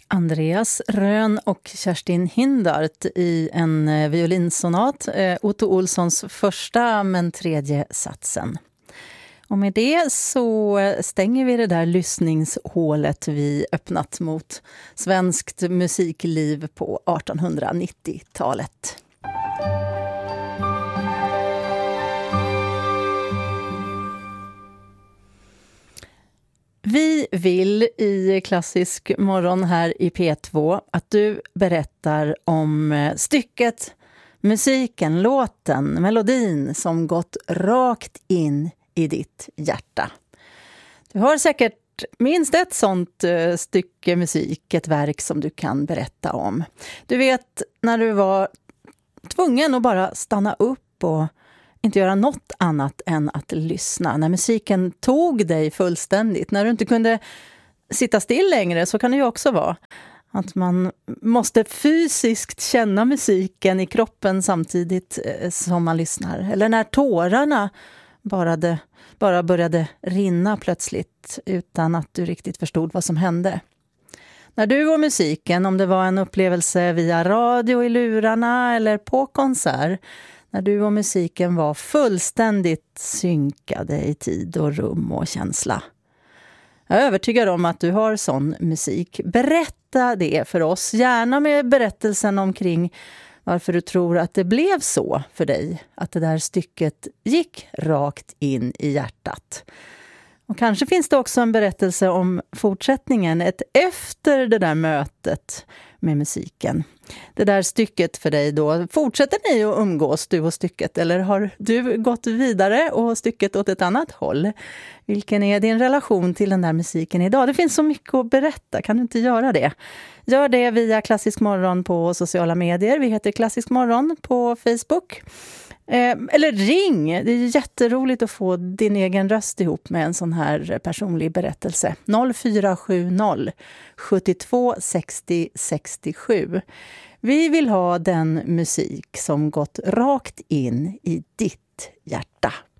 Andreas Rön och Kerstin Hindart i en violinsonat, Otto Olssons första men tredje satsen. Och med det så stänger vi det där lyssningshålet vi öppnat mot svenskt musikliv på 1890-talet. Vi vill i Klassisk morgon här i P2 att du berättar om stycket, musiken, låten, melodin som gått rakt in i ditt hjärta. Du har säkert minst ett sånt stycke musik, ett verk som du kan berätta om. Du vet när du var tvungen att bara stanna upp och inte göra något annat än att lyssna. När musiken tog dig fullständigt. När du inte kunde sitta still längre, så kan det ju också vara. Att man måste fysiskt känna musiken i kroppen samtidigt som man lyssnar. Eller när tårarna bara började rinna plötsligt utan att du riktigt förstod vad som hände. När du och musiken, om det var en upplevelse via radio i lurarna eller på konsert, när du och musiken var fullständigt synkade i tid och rum och känsla. Jag är övertygad om att du har sån musik. Berätta det för oss, gärna med berättelsen omkring varför du tror att det blev så för dig. Att det där stycket gick rakt in i hjärtat. Och kanske finns det också en berättelse om fortsättningen, ett efter det där mötet med musiken. Det där stycket för dig då, fortsätter ni att umgås du och stycket, eller har du gått vidare och stycket åt ett annat håll? Vilken är din relation till den där musiken idag? Det finns så mycket att berätta, kan du inte göra det? Gör det via Klassisk morgon på sociala medier, vi heter Klassisk morgon på Facebook. Eller ring, det är jätteroligt att få din egen röst ihop med en sån här personlig berättelse. 0470 72 60 67. Vi vill ha den musik som gått rakt in i ditt hjärta.